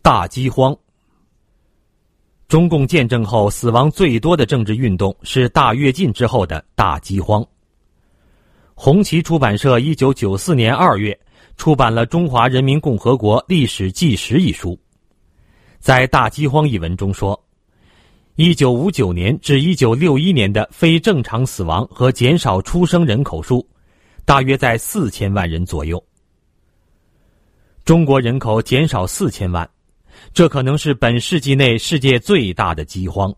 大饥荒。中共建政后死亡最多的政治运动是大跃进之后的大饥荒。红旗出版社1994年2月出版了《中华人民共和国历史纪实》一书，在大饥荒一文中说，1959年至1961年的非正常死亡和减少出生人口数大约在4000万人左右。中国人口减少4000万，这可能是本世纪内世界最大的饥荒。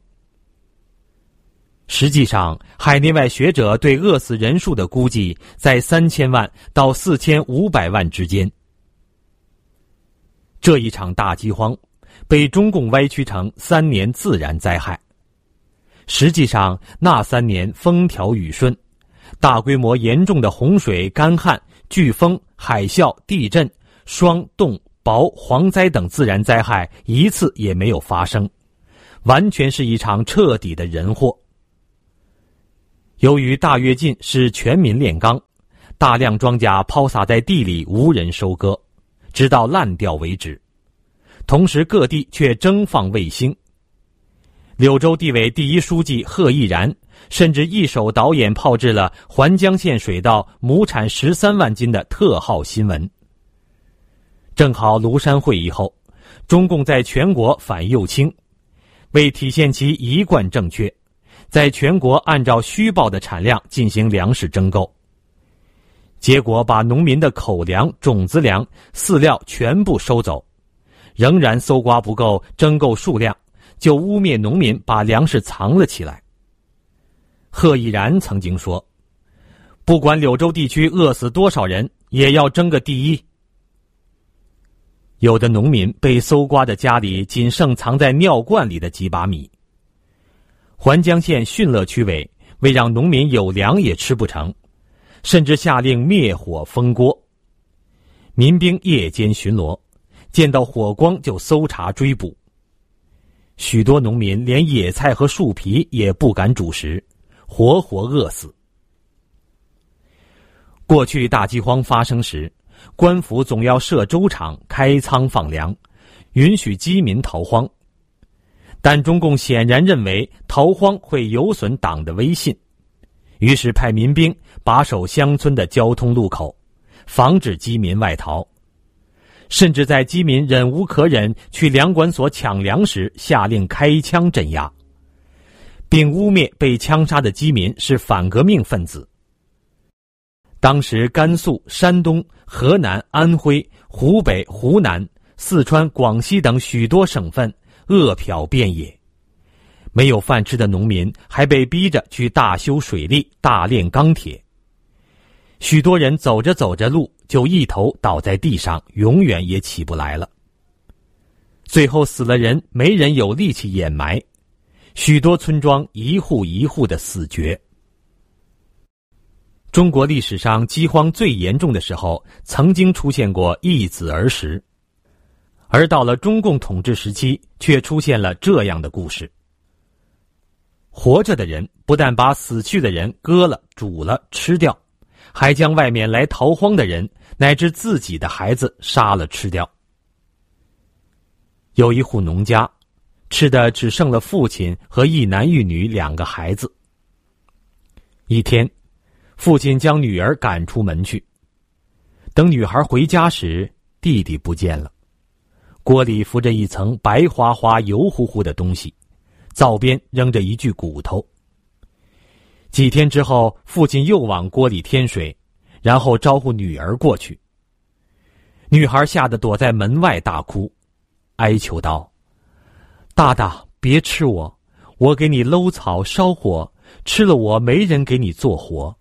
实际上，海内外学者对饿死人数的估计在3000万到4500万之间。这一场大饥荒被中共歪曲成3年自然灾害。实际上，那3年风调雨顺，大规模严重的洪水、干旱、飓风、海啸、地震、霜冻、雹、蝗灾等自然灾害一次也没有发生，完全是一场彻底的人祸。由于大跃进是全民炼钢，大量庄稼抛洒在地里无人收割，直到烂掉为止。同时各地却征放卫星。柳州地委第一书记贺毅然甚至一手导演炮制了环江县水稻亩产13万斤的特号新闻。正好庐山会议后，中共在全国反右倾，为体现其一贯正确，在全国按照虚报的产量进行粮食征购，结果把农民的口粮、种子粮、饲料全部收走，仍然搜刮不够征购数量，就污蔑农民把粮食藏了起来。贺毅然曾经说，不管柳州地区饿死多少人，也要争个第一。有的农民被搜刮的家里仅剩藏在尿罐里的几把米。环江县汛乐区委为让农民有粮也吃不成，甚至下令灭火封锅。民兵夜间巡逻，见到火光就搜查追捕。许多农民连野菜和树皮也不敢煮食，活活饿死。过去大饥荒发生时，官府总要设粥厂，开仓放粮，允许饥民逃荒。但中共显然认为逃荒会有损党的威信，于是派民兵把守乡村的交通路口，防止饥民外逃，甚至在饥民忍无可忍去粮管所抢粮时下令开枪镇压，并污蔑被枪杀的饥民是反革命分子。当时甘肃、山东、河南、安徽、湖北、湖南、四川、广西等许多省份饿殍遍野，没有饭吃的农民还被逼着去大修水利、大炼钢铁。许多人走着走着路就一头倒在地上，永远也起不来了。最后死了人，没人有力气掩埋，许多村庄一户一户的死绝。中国历史上饥荒最严重的时候，曾经出现过一子而食，而到了中共统治时期，却出现了这样的故事。活着的人不但把死去的人割了、煮了、吃掉，还将外面来逃荒的人乃至自己的孩子杀了吃掉。有一户农家，吃的只剩了父亲和一男一女2个孩子。一天，父亲将女儿赶出门去，等女孩回家时，弟弟不见了，锅里浮着一层白花花油乎乎的东西，灶边扔着一具骨头。几天之后，父亲又往锅里添水，然后招呼女儿过去。女孩吓得躲在门外大哭，哀求道：大大，别吃我，我给你搂草烧火，吃了我没人给你做活。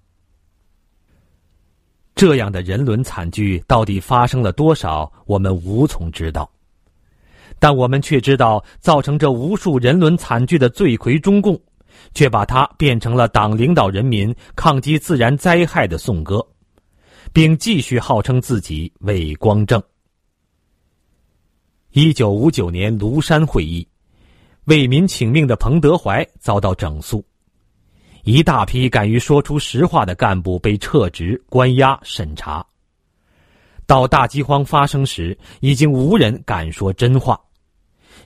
这样的人伦惨剧到底发生了多少，我们无从知道。但我们却知道，造成这无数人伦惨剧的罪魁中共，却把它变成了党领导人民抗击自然灾害的颂歌，并继续号称自己伟光正。1959年庐山会议，为民请命的彭德怀遭到整肃，一大批敢于说出实话的干部被撤职、关押、审查。到大饥荒发生时，已经无人敢说真话，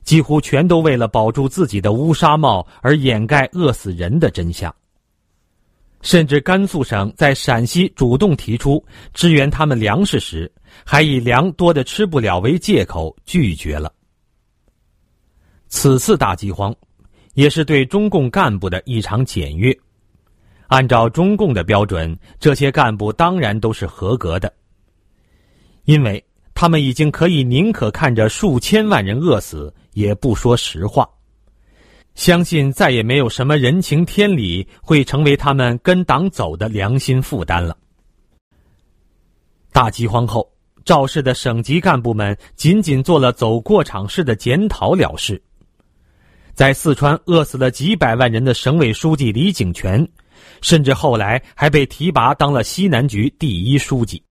几乎全都为了保住自己的乌纱帽而掩盖饿死人的真相。甚至甘肃省在陕西主动提出支援他们粮食时，还以粮多得吃不了为借口拒绝了。此次大饥荒也是对中共干部的一场检阅。按照中共的标准，这些干部当然都是合格的，因为他们已经可以宁可看着数千万人饿死，也不说实话。相信再也没有什么人情天理会成为他们跟党走的良心负担了。大饥荒后，肇事的省级干部们仅仅做了走过场式的检讨了事。在四川饿死了几百万人的省委书记李井泉，甚至后来还被提拔当了西南局第1书记。